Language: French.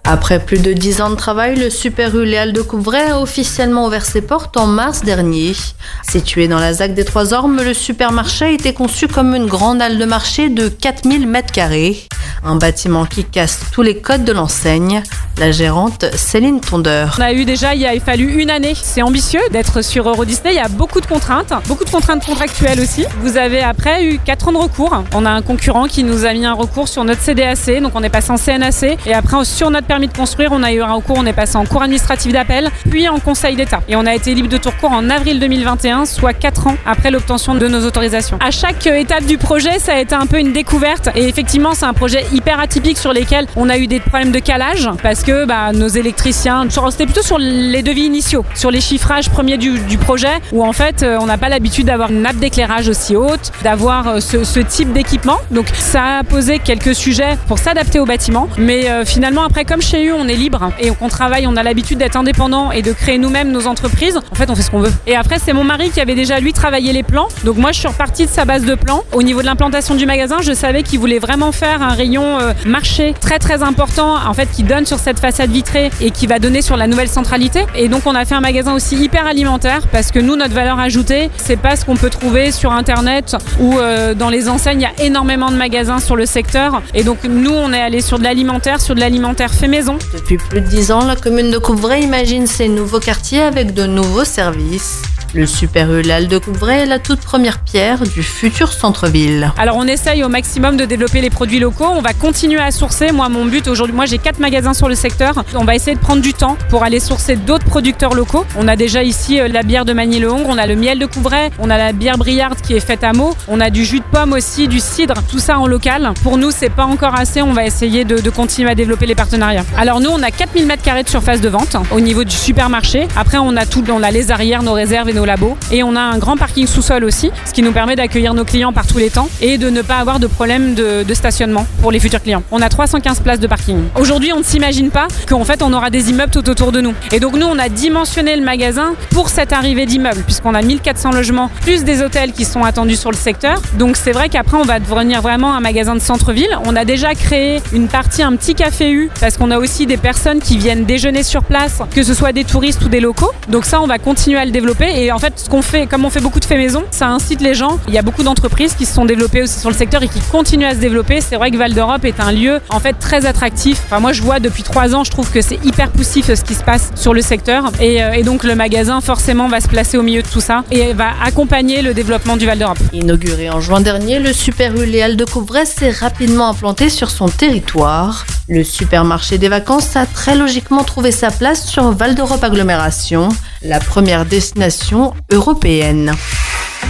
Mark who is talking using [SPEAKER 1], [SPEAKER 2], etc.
[SPEAKER 1] Après plus de 10 ans de travail, le Super U Léal de Couvray a officiellement ouvert ses portes en mars dernier. Situé dans la ZAC des Trois Ormes, le supermarché a été conçu comme une grande halle de marché de 4000 m². Un bâtiment qui casse tous les codes de l'enseigne. La gérante Céline Tondeur.
[SPEAKER 2] On a eu déjà, il a fallu une année. C'est ambitieux d'être sur Euro Disney. Il y a beaucoup de contraintes contractuelles aussi. Vous avez après eu 4 ans de recours. On a un concurrent qui nous a mis un recours sur notre CDAC, donc on est passé en CNAC. Et après, sur notre permis de construire, on a eu un recours, on est passé en cour administrative d'appel, puis en Conseil d'État. Et on a été libre de tout recours en avril 2021, soit 4 ans après l'obtention de nos autorisations. À chaque étape du projet, ça a été un peu une découverte. Et effectivement, c'est un projet hyper atypique sur lesquels on a eu des problèmes de calage parce que nos électriciens, c'était plutôt sur les devis initiaux, sur les chiffrages premiers du projet où en fait on n'a pas l'habitude d'avoir une nappe d'éclairage aussi haute, d'avoir ce type d'équipement. Donc ça a posé quelques sujets pour s'adapter au bâtiment. Mais finalement après, comme chez eux on est libre et qu'on travaille, on a l'habitude d'être indépendant et de créer nous-mêmes nos entreprises, en fait on fait ce qu'on veut. Et après c'est mon mari qui avait déjà lui travaillé les plans. Donc moi je suis repartie de sa base de plans. Au niveau de l'implantation du magasin, je savais qu'il voulait vraiment faire un rayon marché très très important en fait qui donne sur cette façade vitrée et qui va donner sur la nouvelle centralité. Et donc on a fait un magasin aussi hyper alimentaire parce que nous notre valeur ajoutée c'est pas ce qu'on peut trouver sur internet ou dans les enseignes. Il y a énormément de magasins sur le secteur et donc nous on est allé sur de l'alimentaire fait maison.
[SPEAKER 1] Depuis plus de 10 ans, la commune de Couvray imagine ses nouveaux quartiers avec de nouveaux services. Le Super U Léal de Couvray est la toute première pierre du futur centre-ville.
[SPEAKER 2] Alors on essaye au maximum de développer les produits locaux. On va continuer à sourcer. Mon but aujourd'hui, j'ai 4 magasins sur le secteur. On va essayer de prendre du temps pour aller sourcer d'autres producteurs locaux. On a déjà ici la bière de Magny-le-Hongre, on a le miel de Couvray, on a la bière Briard qui est faite à Meaux, on a du jus de pomme aussi, du cidre, tout ça en local. Pour nous, c'est pas encore assez. On va essayer de continuer à développer les partenariats. Alors nous, on a 4000 m² de surface de vente au niveau du supermarché. Après, on a les arrières, nos réserves et nos labos. Et on a un grand parking sous-sol aussi, ce qui nous permet d'accueillir nos clients par tous les temps et de ne pas avoir de problème de stationnement pour les futurs clients. On a 315 places de parking. Aujourd'hui, on ne s'imagine pas qu'en fait, on aura des immeubles tout autour de nous. Et donc, nous, on a dimensionné le magasin pour cette arrivée d'immeubles, puisqu'on a 1400 logements, plus des hôtels qui sont attendus sur le secteur. Donc, c'est vrai qu'après, on va devenir vraiment un magasin de centre-ville. On a déjà créé une partie, un petit café U, parce qu'on a aussi des personnes qui viennent déjeuner sur place, que ce soit des touristes ou des locaux. Donc ça, on va continuer à le développer. Et en fait, ce qu'on fait, comme on fait beaucoup de faits maison, ça incite les gens. Il y a beaucoup d'entreprises qui se sont développées aussi sur le secteur et qui continuent à se développer. C'est vrai que Val d'Europe est un lieu en fait très attractif. Enfin, moi, je vois depuis 3 ans, je trouve que c'est hyper poussif ce qui se passe sur le secteur. Et donc le magasin forcément va se placer au milieu de tout ça et va accompagner le développement du Val d'Europe.
[SPEAKER 1] Inauguré en juin dernier, le Super U Léal de Couvray s'est rapidement implanté sur son territoire. Le supermarché des vacances a très logiquement trouvé sa place sur Val d'Europe Agglomération, la première destination européenne.